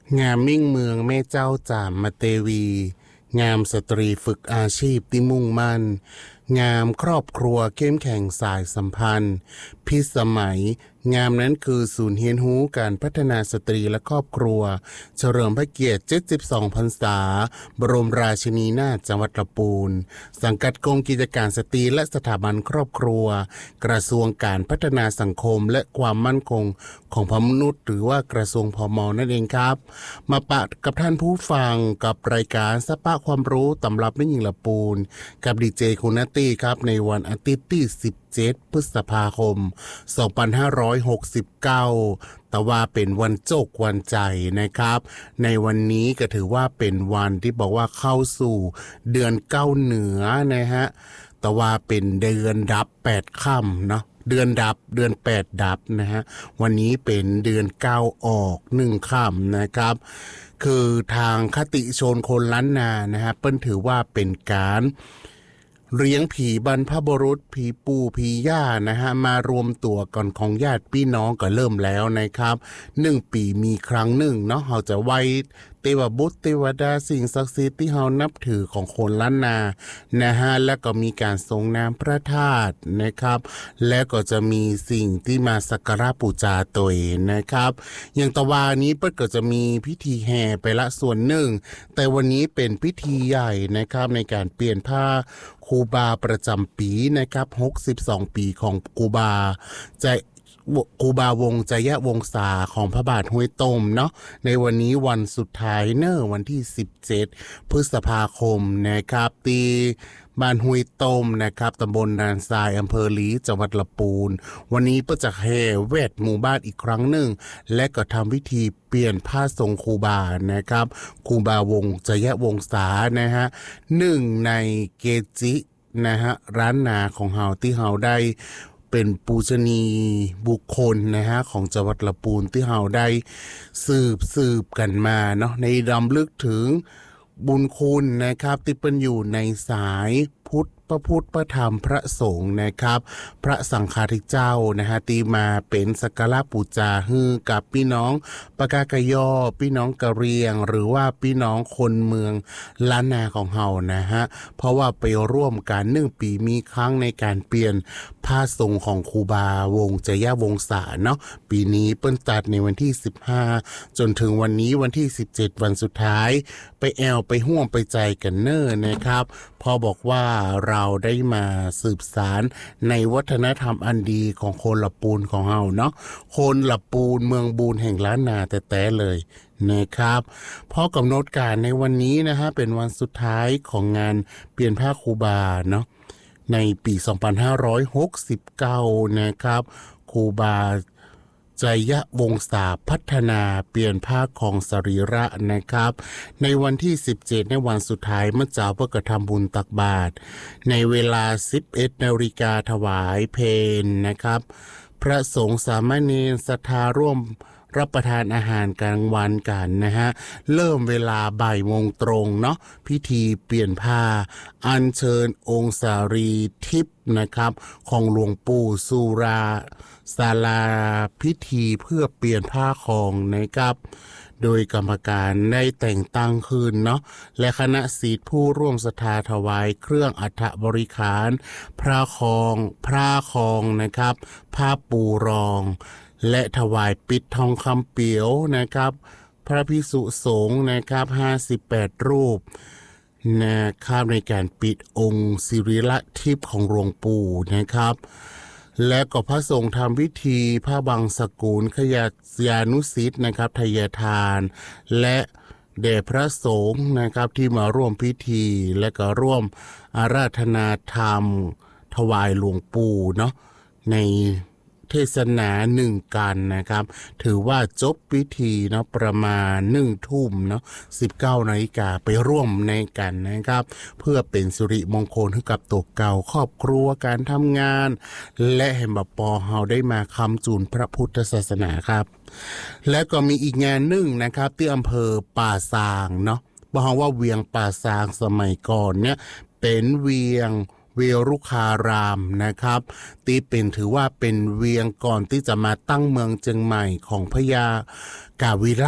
งามมิ่งเมืองแม่เจ้าจามมาเตวีงามสตรีฝึกอาชีพที่มุ่งมั่นงามครอบครัวเข้มแข็งสายสัมพันธ์พิสมัยงามนั้นคือศูนย์เรียนรู้การพัฒนาสตรีและครอบครัวเฉลิมพระเกียรติ72พรรษาบรมราชินีนาถจังหวัดลำพูนสังกัดกรมกิจการสตรีและสถาบันครอบครัวกระทรวงการพัฒนาสังคมและความมั่นคงของมนุษย์หรือว่ากระทรวงพม.นั่นเองครับมาปะกับท่านผู้ฟังกับรายการสปะความรู้ตำรับแม่หญิงลำพูนกับดีเจคุณนัตตี้ครับในวันอาทิตย์ที่17พฤษภาคม2569แต่ว่าเป็นวันโจกวันใจนะครับในวันนี้ก็ถือว่าเป็นวันที่บอกว่าเข้าสู่เดือนเก้าเหนือนะฮะแต่ว่าเป็นเดือนดับ8ค่ำเนาะเดือนดับเดือน8ดับนะฮะวันนี้เป็นเดือน9ออก1ค่ำนะครับคือทางคติชนคนล้านนานะฮะเปิ้นถือว่าเป็นการเลี้ยงผีบรรพบุรุษผีปู่ผีย่านะฮะมารวมตัวกันของญาติพี่น้องก็เริ่มแล้วนะครับ1ปีมีครั้งหนึ่งเนาะเราจะไหว้เทวบุตรเทวดาสิ่งศักดิ์สิทธิ์ที่เรานับถือของคนล้านนานะฮะแล้วก็มีการทรงน้ำพระธาตุนะครับแล้วก็จะมีสิ่งที่มาสักการะบูชาตัวเองนะครับอย่างตะวานี้เปิ้ลก็จะมีพิธีแห่ไปละส่วนหนึ่งแต่วันนี้เป็นพิธีใหญ่นะครับในการเปลี่ยนผ้าครูบาประจำปีนะครับ62ปีของครูบาครูบาวงจยะวงศาของพระบาทห้วยต้มเนาะในวันนี้วันสุดท้ายวันที่17พฤษภาคมนะครับที่บ้านห้วยต้มนะครับตำบลนานทรายอำเภอลีจังหวัดลำพูนวันนี้ก็จะแห่แวดหมู่บ้านอีกครั้งหนึ่งและก็ทำพิธีเปลี่ยนผ้าทรงครูบานะครับครูบาวงจยะวงศานะฮะหนึ่งในเกจินะฮะร้านนาของเฮาที่เฮาได้เป็นปูชนีบุคคลนะฮะของจังหวัดลำพูนที่เฮาได้สืบกันมาเนาะในรำลึกถึงบุญคุณนะครับที่เป็นอยู่ในสายพระพุทธพระธรรมพระสงฆ์นะครับพระสังฆาธิเจ้านะฮะที่มาเป็นสักการะบูชาให้กับพี่น้องปากากยอพี่น้องกะเหรี่ยงหรือว่าพี่น้องคนเมืองล้านนาของเฮานะฮะเพราะว่าไปร่วมกัน1ปีมีครั้งในการเปลี่ยนผ้าทรงของครูบาวงจยะวงศาเนาะปีนี้เปิ้นตัดในวันที่15จนถึงวันนี้วันที่17วันสุดท้ายไปแอวไปห่วงไปใจกันเน้อนะครับพอบอกว่าเราได้มาสืบสารในวัฒนธรรมอันดีของคนลำพูนของเฮาเนาะคนลำพูนเมืองบูนแห่งล้านนาแต่เลยนะครับพอกำหนดการในวันนี้นะฮะเป็นวันสุดท้ายของงานเปลี่ยนผ้าครูบาเนาะในปี2569นะครับครูบาจยะวงศาพัฒนาเปลี่ยนผ้าของสรีระนะครับในวันที่17ในวันสุดท้ายเมื่อเจ้าเพื่อกระทำบุญตักบาตรในเวลา 11 นาฬิกาถวายเพลนะครับพระสงฆ์สามเณรศรัทธาร่วมรับประทานอาหารกลางวันกันนะฮะเริ่มเวลาบ่ายโมงตรงเนาะพิธีเปลี่ยนผ้าอัญเชิญองค์สารีทิพย์นะครับของหลวงปู่สุราศาลาพิธีเพื่อเปลี่ยนผ้าของนะครับโดยกรรมการได้แต่งตั้งขึ้นเนาะและคณะศิษย์ผู้ร่วมศรัทธาถวายเครื่องอัฐบริขารพระคองนะครับผ้าปูรองและถวายปิดทองคำเปียวนะครับพระภิกษุสงฆ์นะครับ58รูปนะครับในการปิดองค์ศิริละทิพย์ของหลวงปู่นะครับและก็พระสงฆ์ทำพิธีพระบังสกุลขยานุสิทธิ์นะครับทายทานและแด่พระสงฆ์นะครับที่มาร่วมพิธีและก็ร่วมอาราธนาธรรมถวายหลวงปู่เนาะในเทศนากันนะครับถือว่าจบพิธีเนาะประมาณทุ่มเนาะ19 นาฬิกาไปร่วมในกันนะครับเพื่อเป็นสิริมงคลให้กับตัวเก่าครอบครัวการทำงานและให้บ่ปอเฮาได้มาคำจูนพระพุทธศาสนาครับและก็มีอีกงานหนึ่งนะครับที่อำเภอป่าซางเนาะบอกว่าเวียงป่าซางสมัยก่อนเนี่ยเป็นเวียงเวรุคารามนะครับตีเป็นถือว่าเป็นเวียงก่อนที่จะมาตั้งเมืองเชียงใหม่ของพญากาวิ